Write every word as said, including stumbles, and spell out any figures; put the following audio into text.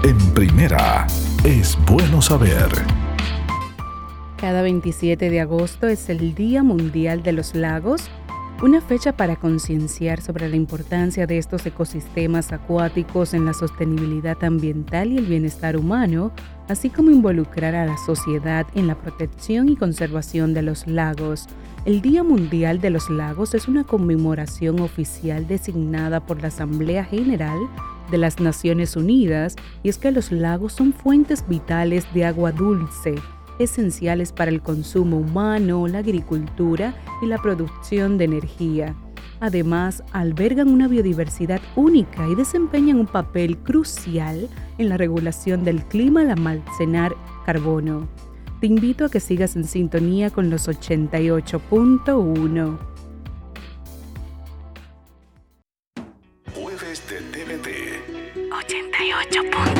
En Primera, es bueno saber. Cada veintisiete de agosto es el Día Mundial de los Lagos, una fecha para concienciar sobre la importancia de estos ecosistemas acuáticos en la sostenibilidad ambiental y el bienestar humano, así como involucrar a la sociedad en la protección y conservación de los lagos. El Día Mundial de los Lagos es una conmemoración oficial designada por la Asamblea General de las Naciones Unidas, y es que los lagos son fuentes vitales de agua dulce, esenciales para el consumo humano, la agricultura y la producción de energía. Además, albergan una biodiversidad única y desempeñan un papel crucial en la regulación del clima al almacenar carbono. Te invito a que sigas en sintonía con los ochenta y ocho punto uno. Jueves de T V T. ochenta y ocho punto uno.